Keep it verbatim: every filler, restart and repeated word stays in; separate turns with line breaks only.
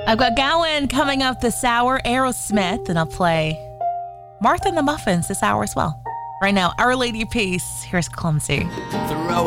I've got Gowan coming up this hour, Aerosmith, and I'll play Martha and the Muffins this hour as well. Right now, Our Lady of Peace. Here's Clumsy.
Throw